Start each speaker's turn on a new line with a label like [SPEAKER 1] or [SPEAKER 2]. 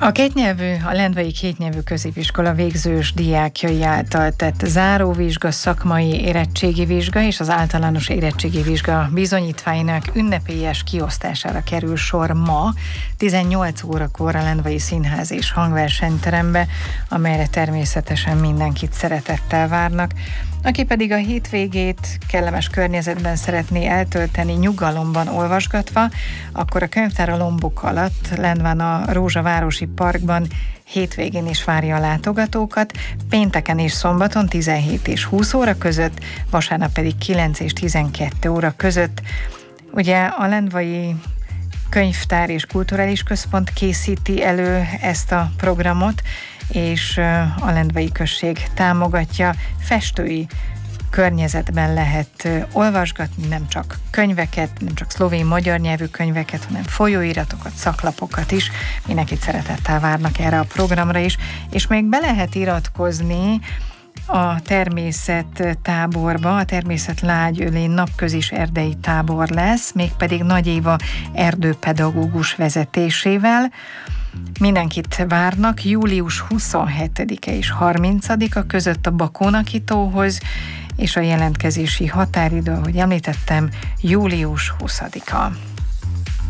[SPEAKER 1] A Lendvai kétnyelvű középiskola végzős diákjai által tett záróvizsga, szakmai érettségi vizsga és az általános érettségi vizsga bizonyítványnak ünnepélyes kiosztására kerül sor ma 18 órakor a Lendvai Színház és Hangversenyterembe, amelyre természetesen mindenkit szeretettel várnak. Aki pedig a hétvégét kellemes környezetben szeretné eltölteni, nyugalomban olvasgatva, akkor a könyvtár a lombok alatt Lendván a Rózsavárosi Parkban hétvégén is várja a látogatókat, pénteken és szombaton 17 és 20 óra között, vasárnap pedig 9 és 12 óra között. Ugye a Lendvai Könyvtár és Kulturális Központ készíti elő ezt a programot, és a Lendvai község támogatja. Festői környezetben lehet olvasgatni nem csak könyveket, nem csak szlovén-magyar nyelvű könyveket, hanem folyóiratokat, szaklapokat is. Mindenkit szeretettel várnak erre a programra is, és még be lehet iratkozni a természettáborba, a Természetlágyölén napközis erdei tábor lesz, mégpedig Nagy Éva erdőpedagógus vezetésével. Mindenkit várnak július 27-e és 30-a között a Bakónakitóhoz, és a jelentkezési határidő, ahogy említettem, július 20-a.